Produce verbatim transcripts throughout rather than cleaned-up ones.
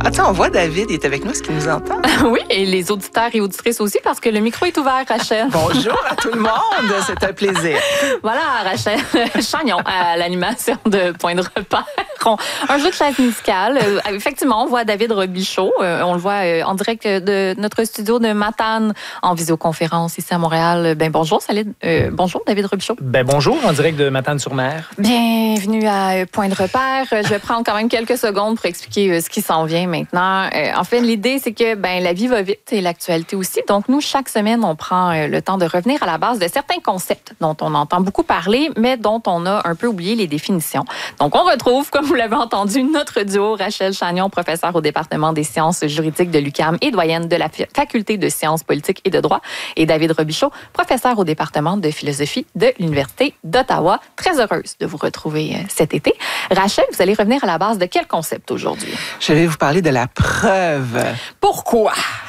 Ah, tu sais, on voit David, il est avec nous, est-ce qu'il nous entend? Oui, et les auditeurs et auditrices aussi, parce que le micro est ouvert, Rachel. Bonjour à tout le monde, c'est un plaisir. Voilà, Rachel Chagnon à l'animation de Point de repère. On, un jeu de chaise musicale. Euh, effectivement, on voit David Robichaud. Euh, on le voit euh, en direct de notre studio de Matane en visioconférence ici à Montréal. Ben bonjour, salut. Euh, bonjour, David Robichaud. Ben bonjour, en direct de Matane-sur-Mer. Bienvenue à Point de repère. Je vais prendre quand même quelques secondes pour expliquer ce qui s'en vient maintenant. Euh, en fait, l'idée, c'est que ben la vie va vite et l'actualité aussi. Donc, nous, chaque semaine, on prend euh, le temps de revenir à la base de certains concepts dont on entend beaucoup parler, mais dont on a un peu oublié les définitions. Donc, on retrouve, comme vous l'avez entendu, notre duo, Rachel Chagnon, professeure au département des sciences juridiques de l'U Q A M et doyenne de la faculté de sciences politiques et de droit, et David Robichaud, professeur au département de philosophie de l'Université d'Ottawa. Très heureuse de vous retrouver cet été. Rachel, vous allez revenir à la base de quel concept aujourd'hui? Je vais vous parler de la preuve. Pourquoi?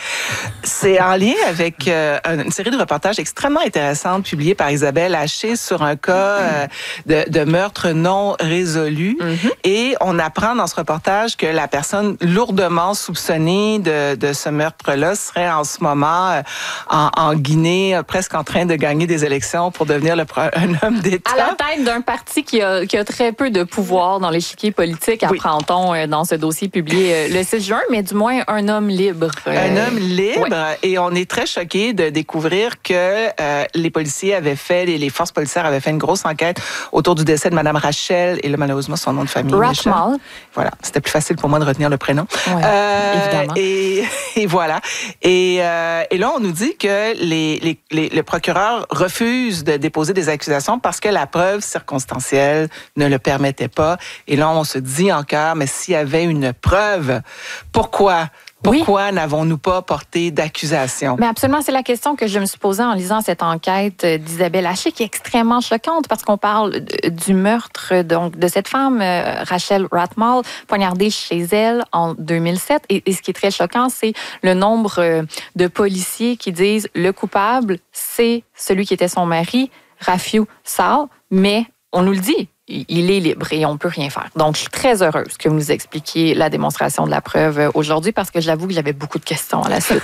C'est en lien avec euh, une série de reportages extrêmement intéressants publiés par Isabelle Haché sur un cas euh, de, de meurtre non résolu. Mm-hmm. Et on apprend dans ce reportage que la personne lourdement soupçonnée de, de ce meurtre-là serait en ce moment euh, en, en Guinée, euh, presque en train de gagner des élections pour devenir le, un homme d'État. À la tête d'un parti qui a, qui a très peu de pouvoir dans l'échiquier politique, oui. Apprend-on euh, dans ce dossier publié euh, le six juin, mais du moins un homme libre. Euh, un homme libre. Oui. Et on est très choqués de découvrir que euh, les policiers avaient fait, les, les forces policières avaient fait une grosse enquête autour du décès de Mme Rachel, et là, malheureusement, son nom de famille. Ratmal. Voilà, c'était plus facile pour moi de retenir le prénom. Oui, euh, évidemment. Et, et voilà. Et, euh, et là, on nous dit que les, les, les, le procureur refuse de déposer des accusations parce que la preuve circonstancielle ne le permettait pas. Et là, on se dit encore, mais s'il y avait une preuve, pourquoi? Pourquoi oui. n'avons-nous pas porté d'accusation? Mais absolument, c'est la question que je me suis posée en lisant cette enquête d'Isabelle Haché, qui est extrêmement choquante parce qu'on parle du meurtre donc de cette femme, Rachel Ratmal, poignardée chez elle en deux mille sept. Et, et ce qui est très choquant, c'est le nombre de policiers qui disent le coupable, c'est celui qui était son mari, Rafiou Sarr, mais on nous le dit. Il est libre et on ne peut rien faire. Donc, je suis très heureuse que vous nous expliquiez la démonstration de la preuve aujourd'hui parce que j'avoue que j'avais beaucoup de questions à la suite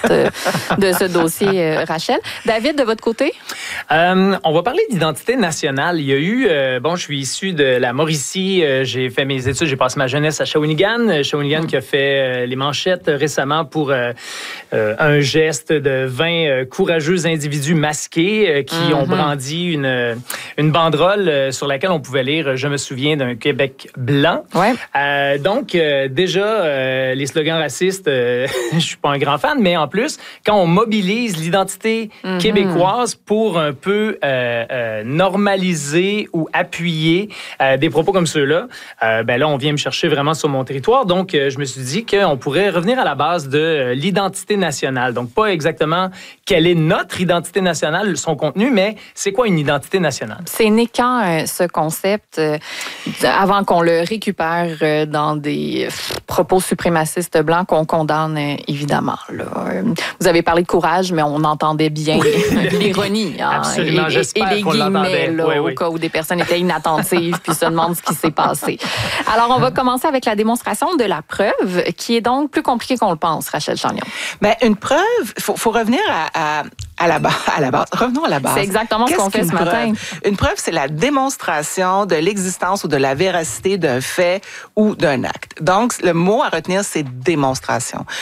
de ce dossier, Rachel. David, de votre côté? Euh, on va parler d'identité nationale. Il y a eu, euh, bon, je suis issu de la Mauricie, euh, j'ai fait mes études, j'ai passé ma jeunesse à Shawinigan. Shawinigan mmh. qui a fait euh, les manchettes récemment pour euh, euh, un geste de vingt euh, courageux individus masqués euh, qui mmh. ont brandi une, une banderole euh, sur laquelle on pouvait lire je me souviens d'un Québec blanc. Ouais. Euh, donc, euh, déjà, euh, les slogans racistes, euh, je suis pas un grand fan, mais en plus, quand on mobilise l'identité mm-hmm. québécoise pour un peu euh, euh, normaliser ou appuyer euh, des propos comme ceux-là, euh, ben là, on vient me chercher vraiment sur mon territoire. Donc, euh, je me suis dit qu'on pourrait revenir à la base de euh, l'identité nationale. Donc, pas exactement quelle est notre identité nationale, son contenu, mais c'est quoi une identité nationale? C'est né quand, euh, ce concept? Euh, avant qu'on le récupère euh, dans des propos suprémacistes blancs qu'on condamne euh, évidemment. Là. Euh, vous avez parlé de courage, mais on entendait bien oui. l'ironie. Hein, Absolument, et, j'espère et les qu'on guillemets là, oui, au oui. cas où des personnes étaient inattentives puis se demandent ce qui s'est passé. Alors, on va commencer avec la démonstration de la preuve, qui est donc plus compliquée qu'on le pense, Rachel Chagnon. Bien, une preuve, il faut, faut revenir à... à... À la, base, à la base. Revenons à la base. C'est exactement Qu'est-ce ce qu'on fait ce preuve? matin. Une preuve, c'est la démonstration de l'existence ou de la véracité d'un fait ou d'un acte. Donc, le mot à retenir, c'est démonstration.